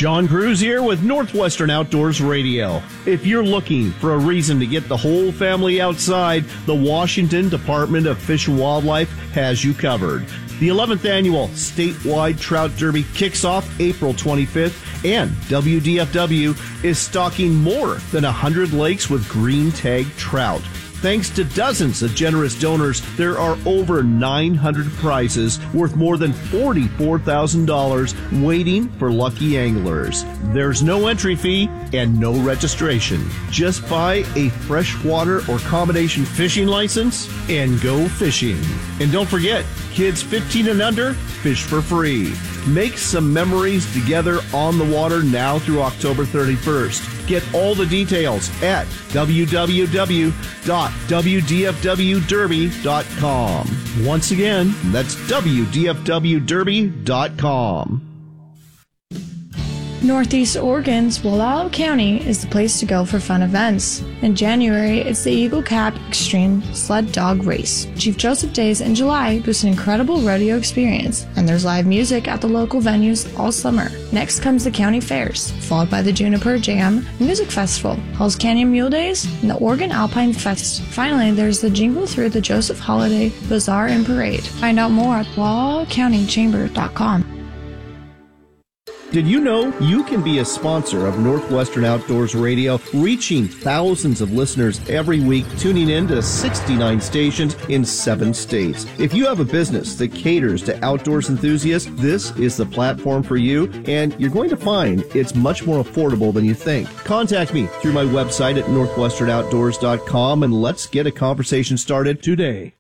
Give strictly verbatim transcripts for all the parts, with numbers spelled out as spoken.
John Cruz here with Northwestern Outdoors Radio. If you're looking for a reason to get the whole family outside, the Washington Department of Fish and Wildlife has you covered. The eleventh annual statewide trout derby kicks off April twenty-fifth, and W D F W is stocking more than one hundred lakes with green tag trout. Thanks to dozens of generous donors, there are over nine hundred prizes worth more than forty-four thousand dollars waiting for lucky anglers. There's no entry fee and no registration. Just buy a freshwater or combination fishing license and go fishing. And don't forget, kids fifteen and under, fish for free. Make some memories together on the water now through October thirty-first. Get all the details at w w w dot w d f w derby dot com. Once again, that's w d f w derby dot com. Northeast Oregon's Wallowa County is the place to go for fun events. In January, it's the Eagle Cap Extreme Sled Dog Race. Chief Joseph Days in July boosts an incredible rodeo experience, and there's live music at the local venues all summer. Next comes the county fairs, followed by the Juniper Jam Music Festival, Halls Canyon Mule Days, and the Oregon Alpine Fest. Finally, there's the Jingle Through the Joseph Holiday Bazaar and Parade. Find out more at wallowa county chamber dot com. Did you know you can be a sponsor of Northwestern Outdoors Radio, reaching thousands of listeners every week, tuning in to sixty-nine stations in seven states? If you have a business that caters to outdoors enthusiasts, this is the platform for you, and you're going to find it's much more affordable than you think. Contact me through my website at northwestern outdoors dot com, and let's get a conversation started today.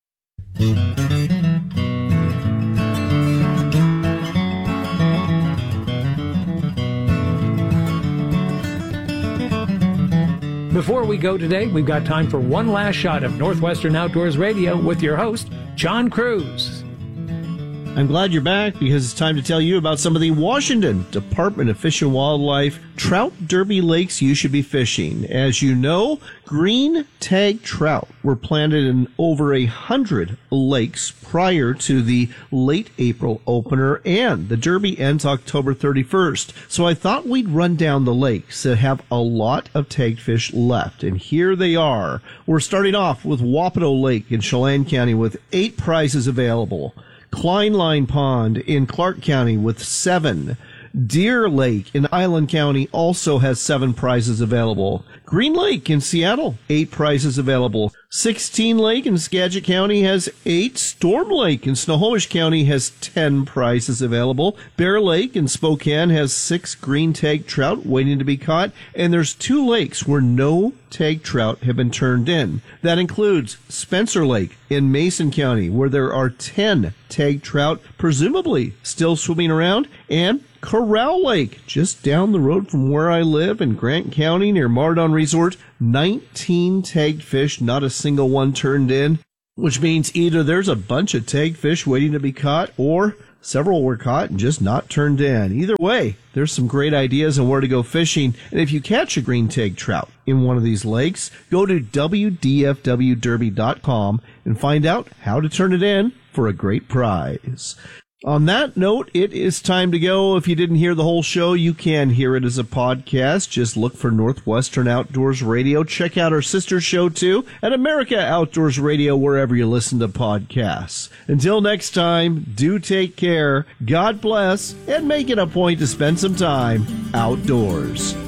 Before we go today, we've got time for one last shot of Northwestern Outdoors Radio with your host, John Cruz. I'm glad you're back because it's time to tell you about some of the Washington Department of Fish and Wildlife trout derby lakes you should be fishing. As you know, green tag trout were planted in over a hundred lakes prior to the late April opener, and the derby ends October thirty-first. So I thought we'd run down the lakes that have a lot of tagged fish left, and here they are. We're starting off with Wapato Lake in Chelan County with eight prizes available. Klein Line Pond in Clark County with seven. Deer Lake in Island County also has seven prizes available. Green Lake in Seattle, eight prizes available. Sixteen Lake in Skagit County has eight. Storm Lake in Snohomish County has ten prizes available. Bear Lake in Spokane has six green tag trout waiting to be caught. And there's two lakes where no tag trout have been turned in. That includes Spencer Lake in Mason County, where there are ten tag trout presumably still swimming around, and Corral Lake, just down the road from where I live in Grant County near Mardon Resort. nineteen tagged fish, not a single one turned in, which means either there's a bunch of tagged fish waiting to be caught, or several were caught and just not turned in. Either way, there's some great ideas on where to go fishing. And if you catch a green tag trout in one of these lakes, go to w d f w derby dot com and find out how to turn it in for a great prize. On that note, it is time to go. If you didn't hear the whole show, you can hear it as a podcast. Just look for Northwestern Outdoors Radio. Check out our sister show, too, at America Outdoors Radio, wherever you listen to podcasts. Until next time, do take care, God bless, and make it a point to spend some time outdoors.